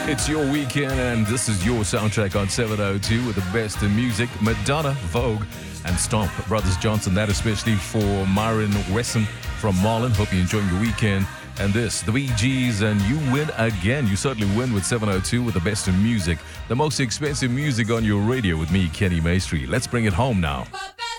It's your weekend, and this is your soundtrack on 702 with the best in music. Madonna, Vogue, and Stomp. Brothers Johnson, that especially for Myron Wesson from Marlin. Hope you're enjoying your weekend. And this, the Bee Gees, and you win again. You certainly win with 702 with the best in music. The most expensive music on your radio with me, Kenny Maestri. Let's bring it home now.